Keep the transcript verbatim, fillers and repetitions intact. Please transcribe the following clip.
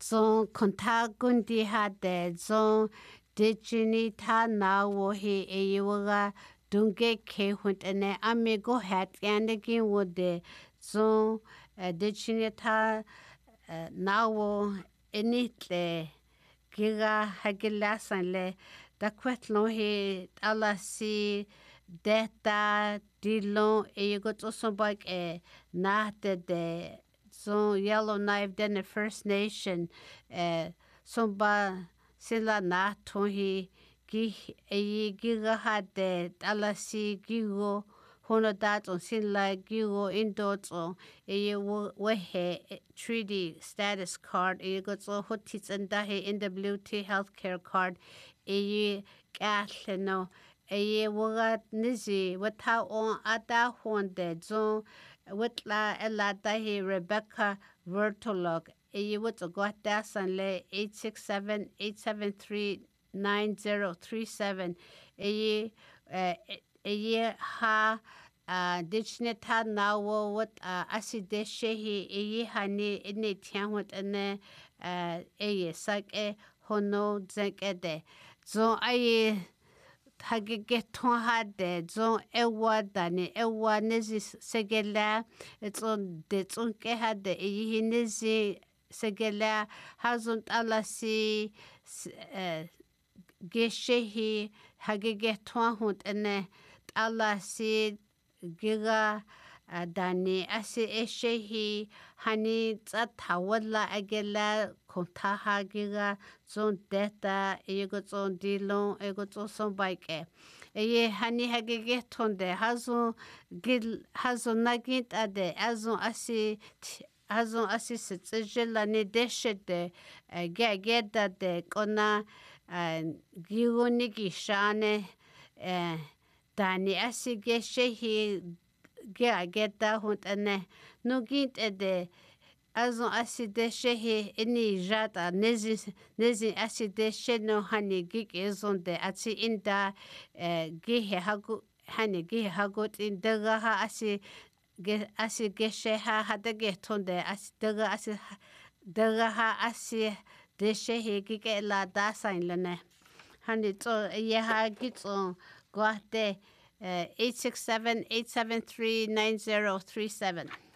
Zon kontagundi hade zon dijini ta na wo he eyiwaga dunge ke hunt ene amigo hat yandegi wode zon dijini ta na wo enitle giga hagilasan le da kwetlo he alasi data dilon eyigo tosobak e na de so Yellowknife then the First Nation uh somba sila na tohi gi e giga hade alasi gigo hono dat on sila gigo indot on e wehe treaty status card e got so hotis and dahe N W T healthcare card e kahleno e wagat nizi wata on ata honde zo witla ela dahi Rebecca Vertolog e wut ogwata sanle eight six seven, eight seven three, nine zero three seven e e ha dichneta nawo wat aside shehi e hani ine tianwat ane e sak e hono zekede zo ai Hagigeton hade zon ewa dani ewa nezi segela etson detson ke hade e nezi segela hazon alasi geshehi hagigeton hunt ene alasi giga dani ase eshehi hani tsatawala agela kontaha giga zon data ego zon dilon ego zon bike e hani hagigeton de hazo gil hazo nagit ade azon asi azon asi sejela ne deshede gageda de kona gigoniki shane dani asi geshehi gageda hunt ane nugit ede azon aside shehe ini jata nezi nezi aside sheno hani gig ezon de ati inda gihe hagu hani gihe hagut indaga ha asi ge asi geshe ha hadage tonde asi daga asi daga ha asi de shehe gig la da sign lene hani to ye ha gitson gwate eight six seven, eight seven three, nine zero three seven